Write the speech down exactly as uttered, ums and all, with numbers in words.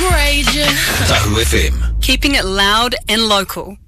Tahu F M. Keeping it loud and local.